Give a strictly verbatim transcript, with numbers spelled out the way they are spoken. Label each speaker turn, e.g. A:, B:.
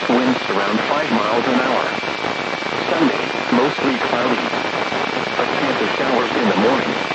A: winds around five miles an hour. Sunday, mostly cloudy. A chance of showers in the morning.